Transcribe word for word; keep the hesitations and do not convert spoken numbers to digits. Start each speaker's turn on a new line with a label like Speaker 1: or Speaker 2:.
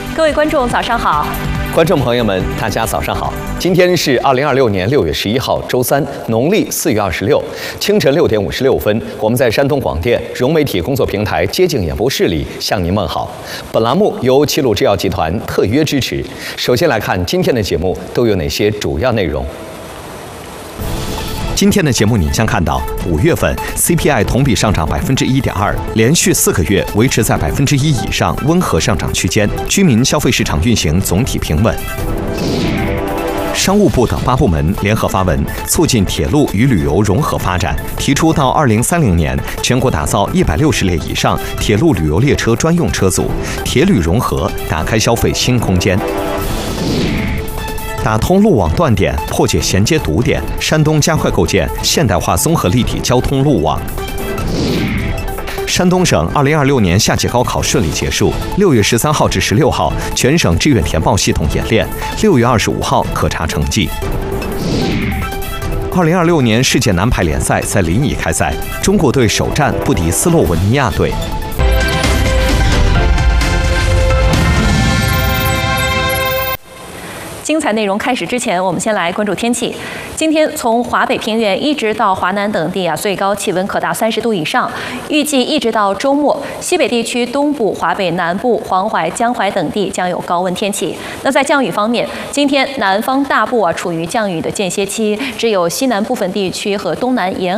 Speaker 1: 各位观众，早上好！
Speaker 2: 观众朋友们，大家早上好！今天是二零二六年六月十一号，周三，农历四月二十六，清晨六点五十六分，我们在山东广电融媒体工作平台接警演播室里向您问好。本栏目由齐鲁制药集团特约支持。首先来看今天的节目都有哪些主要内容。今天的节目你将看到，五月份 C P I 同比上涨百分之一点二，连续四个月维持在百分之一以上温和上涨区间，居民消费市场运行总体平稳。商务部等八部门联合发文，促进铁路与旅游融合发展，提出到二零三零年，全国打造一百六十列以上铁路旅游列车专用车组，铁旅融合，打开消费新空间。打通路网断点，破解衔接堵点，山东加快构建现代化综合立体交通路网。山东省二零二六年夏季高考顺利结束，六月十三号至十六号全省志愿填报系统演练，六月二十五号可查成绩。二零二六年世界男排联赛在临沂开赛，中国队首战不敌斯洛文尼亚队。
Speaker 1: 精彩内容开始之前，我们先来关注天气。今天从华北平原一直到华南等地啊，最高气温可达三十度以上。预计一直到周末，西北地区、东部、华北南部、黄淮、江淮等地将有高温天气。那在降雨方面，今天南方大部啊处于降雨的间歇期，只有西南部分地区和东南沿